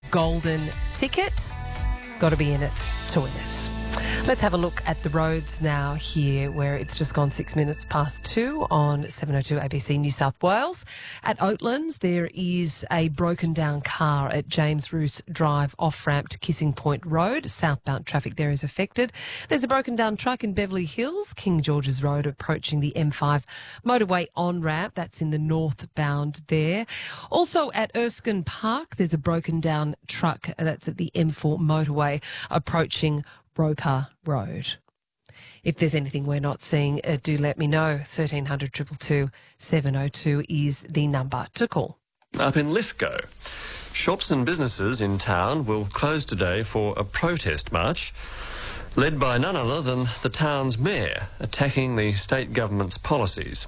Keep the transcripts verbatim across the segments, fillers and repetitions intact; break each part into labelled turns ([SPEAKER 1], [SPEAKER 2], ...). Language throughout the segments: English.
[SPEAKER 1] golden ticket. Got to be in it to win it. Let's have a look at the roads now here, where it's just gone six minutes past two on seven oh two A B C New South Wales. At Oatlands, there is a broken down car at James Roos Drive off-ramp to Kissing Point Road. Southbound traffic there is affected. There's a broken down truck in Beverly Hills, King George's Road, approaching the M five motorway on-ramp. That's in the northbound there. Also at Erskine Park, there's a broken down truck that's at the M four motorway approaching Roper Road. If there's anything we're not seeing, uh, do let me know. thirteen hundred, two two two, seven oh two is the number to call.
[SPEAKER 2] Up in Lithgow, shops and businesses in town will close today for a protest march led by none other than the town's mayor, attacking the state government's policies.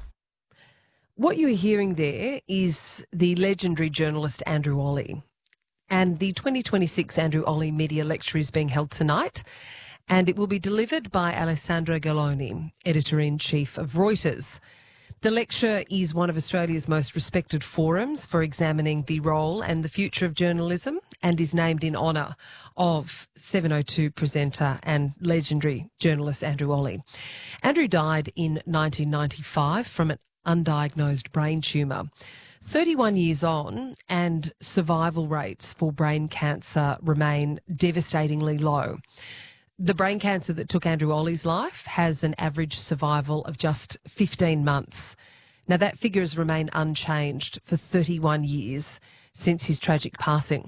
[SPEAKER 1] What you're hearing there is the legendary journalist Andrew Olley. And the twenty twenty-six Andrew Olley Media Lecture is being held tonight, and it will be delivered by Alessandra Galloni, Editor-in-Chief of Reuters. The lecture is one of Australia's most respected forums for examining the role and the future of journalism, and is named in honour of seven oh two presenter and legendary journalist Andrew Olley. Andrew died in nineteen ninety-five from an undiagnosed brain tumour. thirty-one years on, and survival rates for brain cancer remain devastatingly low. The brain cancer that took Andrew Olley's life has an average survival of just fifteen months. Now, that figure has remained unchanged for thirty-one years since his tragic passing.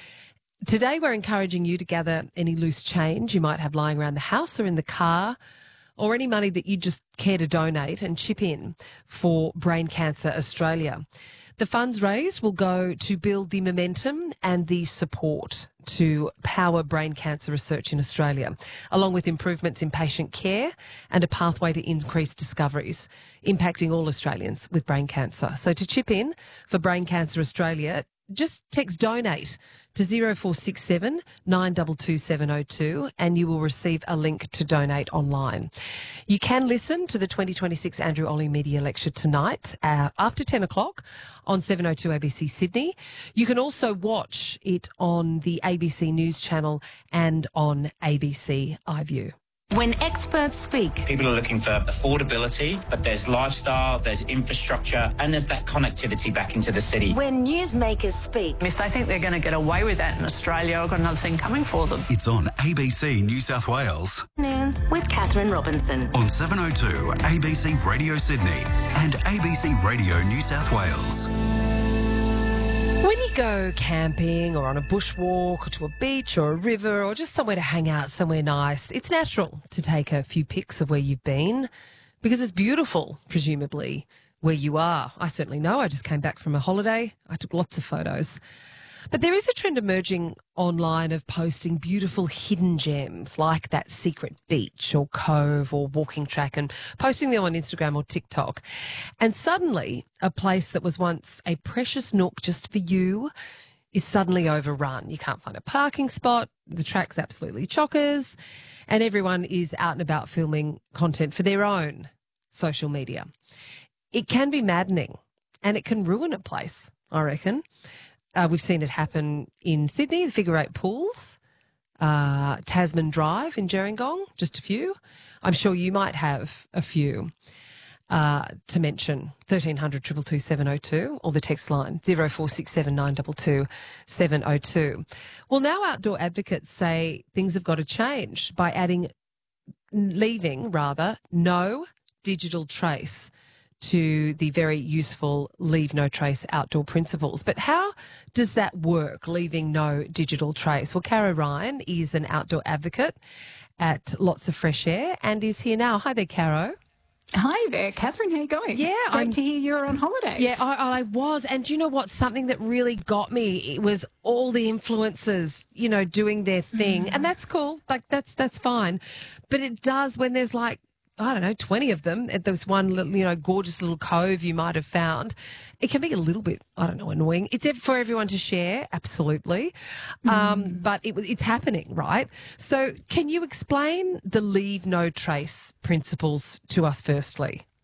[SPEAKER 1] Today, we're encouraging you to gather any loose change you might have lying around the house or in the car, or any money that you just care to donate and chip in for Brain Cancer Australia. The funds raised will go to build the momentum and the support to power brain cancer research in Australia, along with improvements in patient care and a pathway to increased discoveries impacting all Australians with brain cancer. So to chip in for Brain Cancer Australia, just text donate to zero four six seven, nine two two, seven oh two and you will receive a link to donate online. You can listen to the twenty twenty-six Andrew Olley Media Lecture tonight uh, after ten o'clock on seven oh two A B C Sydney. You can also watch it on the A B C News channel and on A B C iView.
[SPEAKER 3] When experts speak,
[SPEAKER 4] people are looking for affordability, but there's lifestyle, there's infrastructure, and there's that connectivity back into the city.
[SPEAKER 3] when newsmakers speak,
[SPEAKER 5] If they think they're going to get away with that in Australia, I've got another thing coming for them.
[SPEAKER 6] It's on A B C New South Wales,
[SPEAKER 3] Noons with Catherine Robinson.
[SPEAKER 6] on seven oh two A B C Radio Sydney and A B C Radio New South Wales.
[SPEAKER 1] When you go camping or on a bushwalk or to a beach or a river or just somewhere to hang out, somewhere nice, it's natural to take a few pics of where you've been because it's beautiful, presumably, where you are. I certainly know. I just came back from a holiday. I took lots of photos. But there is a trend emerging online of posting beautiful hidden gems like that secret beach or cove or walking track and posting them on Instagram or TikTok. And suddenly a place that was once a precious nook just for you is suddenly overrun. You can't find a parking spot. The track's absolutely chockers and everyone is out and about filming content for their own social media. It can be maddening and it can ruin a place, I reckon. Uh, we've seen it happen in Sydney, the Figure Eight Pools, uh, Tasman Drive in Gerringong, just a few. I'm sure you might have a few uh, to mention. thirteen hundred, two two two, seven oh two or the text line zero four six seven, nine two two, seven oh two. Well, now outdoor advocates say things have got to change by adding, leaving rather, no digital trace to the very useful Leave No Trace outdoor principles. But how does that work, leaving no digital trace? Well, Caro Ryan is an outdoor advocate at Lots of Fresh Air and is here now. Hi there, Caro.
[SPEAKER 7] Hi there, Catherine. How are you going?
[SPEAKER 1] Yeah,
[SPEAKER 7] Great
[SPEAKER 1] I'm-
[SPEAKER 7] to hear you're on holidays.
[SPEAKER 1] Yeah, I, I was. And do you know what? Something that really got me, it was all the influencers, you know, doing their thing. And that's cool. Like, that's that's fine. But it does when there's like, I don't know, twenty of them at this one little, you know, gorgeous little cove you might have found. It can be a little bit, I don't know, annoying. It's for everyone to share, absolutely. Um, but it, it's happening, right? So can you explain the Leave No Trace principles to us firstly?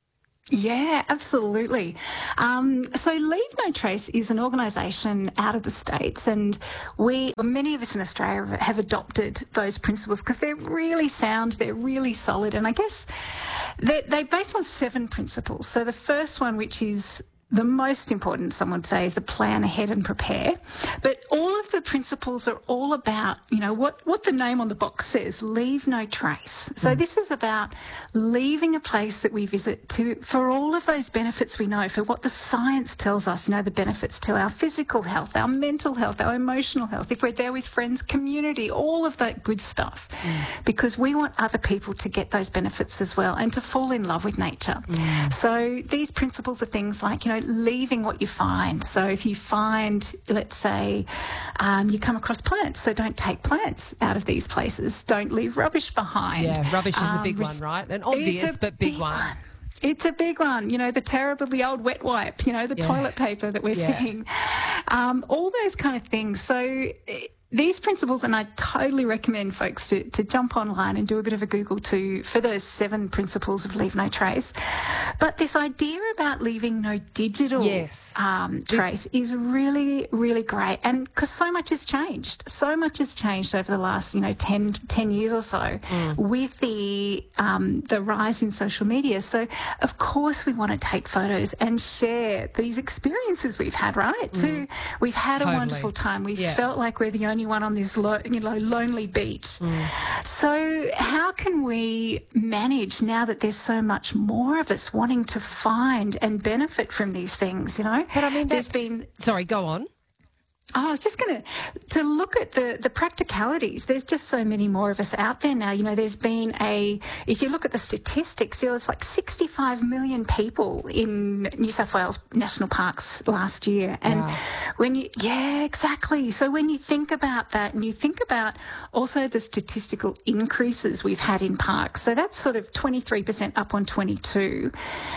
[SPEAKER 7] Yeah, absolutely. Um, so Leave No Trace is an organisation out of the States, and we, well, many of us in Australia have adopted those principles because they're really sound, they're really solid, and I guess they're, they're based on seven principles. So the first one, which is the most important, some would say, is the plan ahead and prepare. But all of the principles are all about, you know, what, what the name on the box says, leave no trace. So mm. this is about leaving a place that we visit to for all of those benefits we know, for what the science tells us, you know, the benefits to our physical health, our mental health, our emotional health, if we're there with friends, community, all of that good stuff. Mm. Because we want other people to get those benefits as well and to fall in love with nature. Mm. So these principles are things like, you know, leaving what you find. So if you find, let's say, um, you come across plants, so don't take plants out of these places. Don't leave rubbish behind.
[SPEAKER 1] Yeah, rubbish is
[SPEAKER 7] um,
[SPEAKER 1] a big one, right? An obvious but big, big one. one.
[SPEAKER 7] It's a big one. You know, the terribly old wet wipe, you know, the yeah. toilet paper that we're
[SPEAKER 1] yeah.
[SPEAKER 7] seeing, um, all those kind of things. So these principles, and I totally recommend folks to, to jump online and do a bit of a Google too for those seven principles of Leave No Trace. But this idea about leaving no digital
[SPEAKER 1] yes.
[SPEAKER 7] um, trace this... is really, really great. And because so much has changed, so much has changed over the last, you know, ten, ten years or so mm. with the um, the rise in social media. So, of course, we want to take photos and share these experiences we've had, right? Mm. So we've had
[SPEAKER 1] totally.
[SPEAKER 7] a wonderful time. We've
[SPEAKER 1] yeah.
[SPEAKER 7] felt like we're the only one on this lo- you know, lonely beach. Mm. So how can we manage now that there's so much more of us wanting to find and benefit from these things, you know?
[SPEAKER 1] But I mean,
[SPEAKER 7] there's been...
[SPEAKER 1] Sorry, go on.
[SPEAKER 7] Oh, I was just going to to look at the, the practicalities. There's just so many more of us out there now. You know, there's been a, if you look at the statistics, there was like sixty-five million people in New South Wales national parks last year. And wow. when you, yeah, exactly. So when you think about that and you think about also the statistical increases we've had in parks, so that's sort of twenty-three percent up on twenty-two.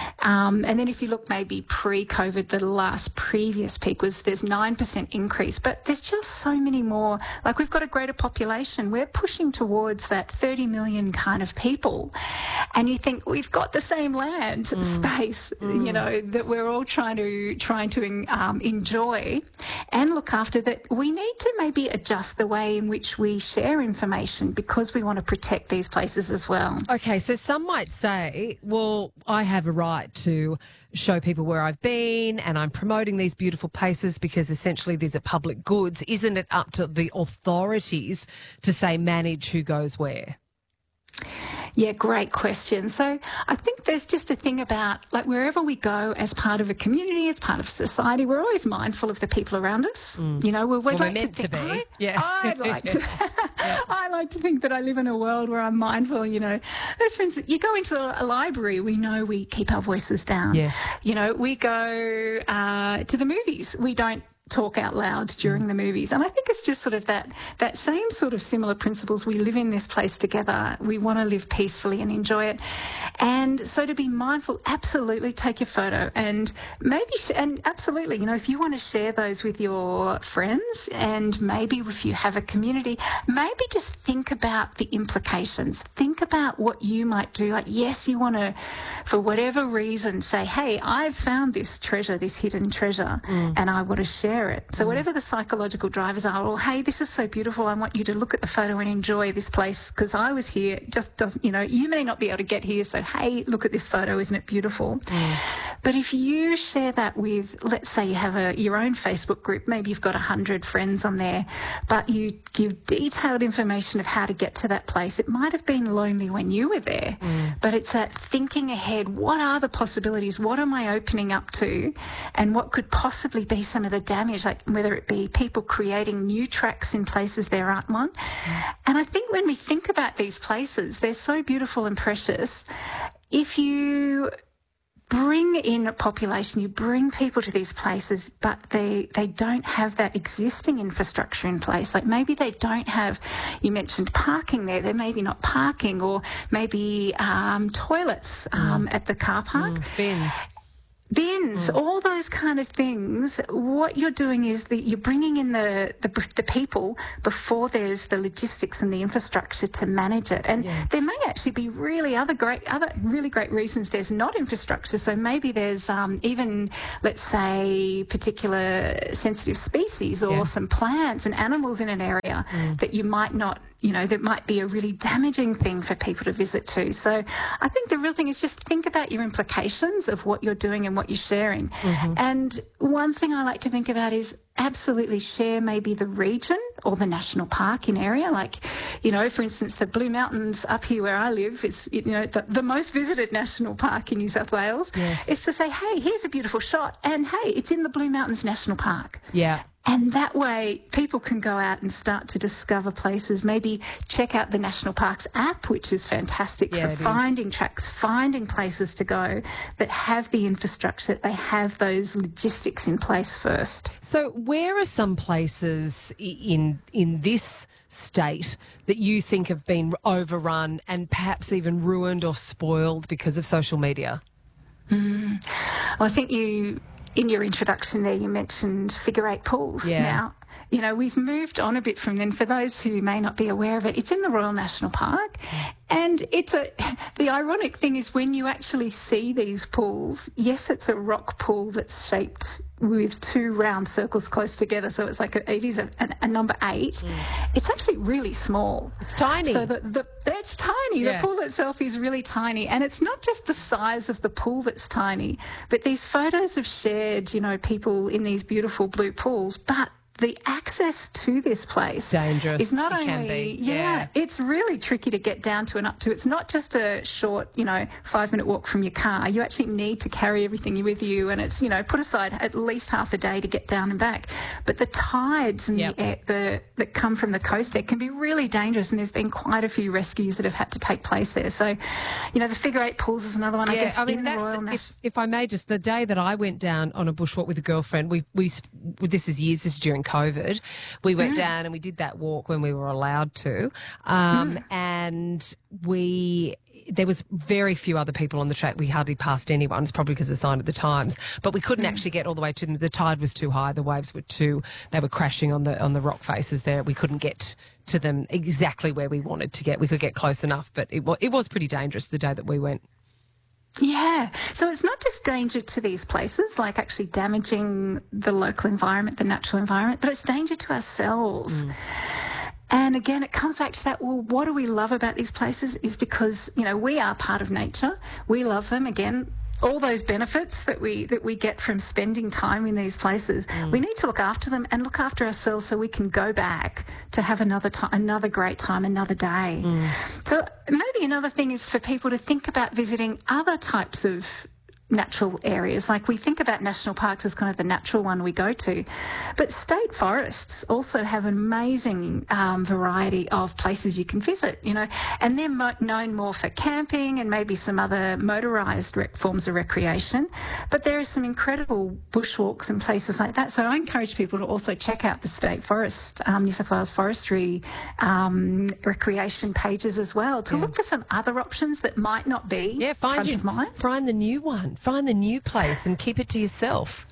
[SPEAKER 7] Um, and then if you look maybe pre-COVID, the last previous peak was there's nine percent increase. But there's just so many more. Like, we've got a greater population. We're pushing towards that thirty million kind of people. And you think we've got the same land mm. space, mm. you know, that we're all trying to trying to um, enjoy and look after, that we need to maybe adjust the way in which we share information because we want to protect these places as well.
[SPEAKER 1] Okay, so some might say, well, I have a right to show people where I've been and I'm promoting these beautiful places because essentially these are public goods. Isn't it up to the authorities to say manage who goes where?
[SPEAKER 7] Yeah, great question. So I think there's just a thing about, like, wherever we go as part of a community, as part of society, we're always mindful of the people around us. Mm. You know, we'd
[SPEAKER 1] well,
[SPEAKER 7] like
[SPEAKER 1] we're meant
[SPEAKER 7] to, think,
[SPEAKER 1] to be.
[SPEAKER 7] I,
[SPEAKER 1] yeah.
[SPEAKER 7] I'd like to.
[SPEAKER 1] yeah.
[SPEAKER 7] I like to think that I live in a world where I'm mindful. You know, as for instance, you go into a, a library, we know we keep our voices down.
[SPEAKER 1] Yes.
[SPEAKER 7] You know, we go uh, to the movies, we don't talk out loud during the movies. And I think it's just sort of that that same sort of similar principles. We live in this place together. We want to live peacefully and enjoy it. And so to be mindful, absolutely take your photo and maybe, sh- and absolutely, you know, if you want to share those with your friends and maybe if you have a community, maybe just think about the implications. Think about what you might do. Like, yes, you want to, for whatever reason, say, hey, I've found this treasure, this hidden treasure, mm. and I want to share it. So whatever the psychological drivers are, or hey, this is so beautiful, I want you to look at the photo and enjoy this place because I was here. It just doesn't, you know, you may not be able to get here, so hey, look at this photo, isn't it beautiful? Mm. But if you share that with, let's say you have a your own Facebook group, maybe you've got a hundred friends on there, but you give detailed information of how to get to that place. It might have been lonely when you were there, mm. but it's that thinking ahead. What are the possibilities? What am I opening up to? And what could possibly be some of the damage? Like whether it be people creating new tracks in places there aren't one. Mm. And I think when we think about these places, they're so beautiful and precious. If you bring in a population, you bring people to these places, but they they don't have that existing infrastructure in place. Like maybe they don't have, you mentioned parking there, they're maybe not parking, or maybe um, toilets um, mm. at the car park.
[SPEAKER 1] Mm. Bins.
[SPEAKER 7] bins, mm. all those kind of things. What you're doing is that you're bringing in the, the the people before there's the logistics and the infrastructure to manage it. And yeah. there may actually be really other great, other really great reasons there's not infrastructure. So maybe there's um, even, let's say, particular sensitive species or yeah. some plants and animals in an area mm. that you might not, you know, that might be a really damaging thing for people to visit to. So I think the real thing is just think about your implications of what you're doing and what you're sharing. Mm-hmm. And one thing I like to think about is absolutely share maybe the region or the national park in area. Like, you know, for instance, the Blue Mountains up here where I live is, you know, the, the most visited national park in New South Wales.
[SPEAKER 1] Yes.
[SPEAKER 7] Is to say, hey, here's a beautiful shot. And hey, it's in the Blue Mountains National Park.
[SPEAKER 1] Yeah.
[SPEAKER 7] And that way people can go out and start to discover places, maybe check out the National Parks app, which is fantastic
[SPEAKER 1] yeah,
[SPEAKER 7] for finding is. tracks, finding places to go that have the infrastructure, that they have those logistics in place first.
[SPEAKER 1] So where are some places in in this state that you think have been overrun and perhaps even ruined or spoiled because of social media?
[SPEAKER 7] Mm. Well, I think you... in your introduction there, you mentioned figure eight pools.
[SPEAKER 1] Yeah.
[SPEAKER 7] Now, you know, we've moved on a bit from then. For those who may not be aware of it, it's in the Royal National Park. And it's a, the ironic thing is when you actually see these pools, yes, it's a rock pool that's shaped with two round circles close together. So it's like, a, it is a, a, a number eight. Mm. It's actually really small.
[SPEAKER 1] It's tiny.
[SPEAKER 7] So the, the, it's tiny.
[SPEAKER 1] Yeah.
[SPEAKER 7] The pool itself is really tiny. And it's not just the size of the pool that's tiny, but these photos have shared, you know, people in these beautiful blue pools, but the access to this place
[SPEAKER 1] dangerous
[SPEAKER 7] is not
[SPEAKER 1] it
[SPEAKER 7] only
[SPEAKER 1] can be.
[SPEAKER 7] Yeah,
[SPEAKER 1] yeah
[SPEAKER 7] it's really tricky to get down to and up to. It's not just a short, you know, five minute walk from your car. You actually need to carry everything with you, and it's, you know, put aside at least half a day to get down and back. But the tides and
[SPEAKER 1] yep.
[SPEAKER 7] the air the that come from the coast there can be really dangerous, and there's been quite a few rescues that have had to take place there. So, you know, the figure eight pools is another one.
[SPEAKER 1] Yeah,
[SPEAKER 7] I guess
[SPEAKER 1] I mean,
[SPEAKER 7] in
[SPEAKER 1] that,
[SPEAKER 7] the Royal
[SPEAKER 1] if,
[SPEAKER 7] National.
[SPEAKER 1] if I may, just the day that I went down on a bushwalk with a girlfriend, we we this is years, this is during COVID. We went mm. down and we did that walk when we were allowed to, um, mm. and we there was very few other people on the track. We hardly passed anyone. It's probably because of the sign at the Times, but we couldn't mm. actually get all the way to them. The tide was too high. The waves were too. They were crashing on the on the rock faces there. We couldn't get to them exactly where we wanted to get. We could get close enough, but it was it was pretty dangerous the day that we went.
[SPEAKER 7] Yeah. So it's not just danger to these places, like actually damaging the local environment, the natural environment, but it's danger to ourselves. Mm. And again, it comes back to that, well, what do we love about these places is because, you know, we are part of nature. We love them. Again, all those benefits that we that we get from spending time in these places, mm. we need to look after them and look after ourselves so we can go back to have another time, another great time, another day. Mm. So maybe another thing is for people to think about visiting other types of natural areas. Like we think about national parks as kind of the natural one we go to, but state forests also have an amazing um, variety of places you can visit, you know, and they're mo- known more for camping and maybe some other motorised rec- forms of recreation, but there are some incredible bushwalks and places like that. So I encourage people to also check out the state forest, um, New South Wales Forestry um, recreation pages as well to yeah. look for some other options that might not be
[SPEAKER 1] yeah, find
[SPEAKER 7] front
[SPEAKER 1] you,
[SPEAKER 7] of mind.
[SPEAKER 1] Find the new one. Find the new place and keep it to yourself.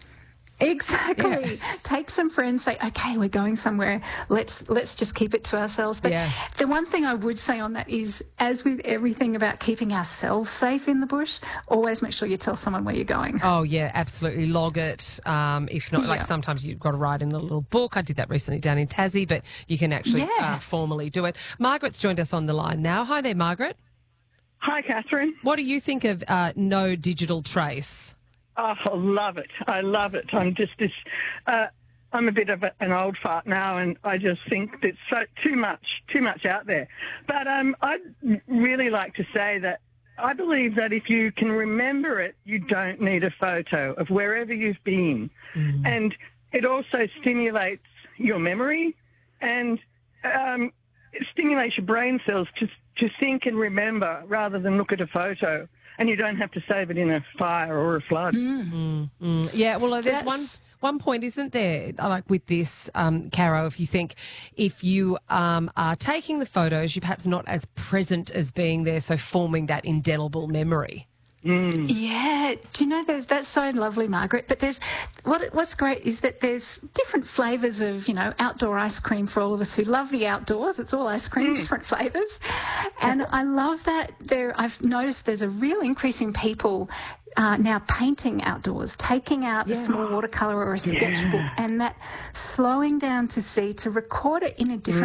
[SPEAKER 7] Exactly.
[SPEAKER 1] Yeah.
[SPEAKER 7] Take some friends, say, okay, we're going somewhere. Let's let's just keep it to ourselves. But
[SPEAKER 1] yeah.
[SPEAKER 7] the one thing I would say on that is, as with everything about keeping ourselves safe in the bush, always make sure you tell someone where you're going.
[SPEAKER 1] Oh, yeah, absolutely. Log it. Um, if not,
[SPEAKER 7] yeah.
[SPEAKER 1] like sometimes you've got to write in a little book. I did that recently down in Tassie, but you can actually
[SPEAKER 7] yeah.
[SPEAKER 1] uh, formally do it. Margaret's joined us on the line now. Hi there, Margaret.
[SPEAKER 8] Hi, Catherine.
[SPEAKER 1] What do you think of uh, no digital trace?
[SPEAKER 8] Oh, I love it. I love it. I'm just this, uh, I'm a bit of a, an old fart now, and I just think there's so too much, too much out there. But um, I'd really like to say that I believe that if you can remember it, you don't need a photo of wherever you've been. Mm. And it also stimulates your memory, and um, it stimulates your brain cells to to think and remember rather than look at a photo. And you don't have to save it in a fire or a flood.
[SPEAKER 1] Mm. Mm. Mm. Yeah, well, there's one one point, isn't there, like with this, um, Caro, if you think if you um, are taking the photos, you're perhaps not as present as being there, so forming that indelible memory.
[SPEAKER 8] Mm.
[SPEAKER 7] Yeah, do you know there's, that's so lovely, Margaret? But there's what what's great is that there's different flavours of, you know, outdoor ice cream for all of us who love the outdoors. It's all ice cream,
[SPEAKER 8] Mm.
[SPEAKER 7] different flavours, and I love that. There, I've noticed there's a real increase in people uh, now painting outdoors, taking out
[SPEAKER 1] Yeah.
[SPEAKER 7] a small watercolour or a sketchbook, and that slowing down to see to record it in a different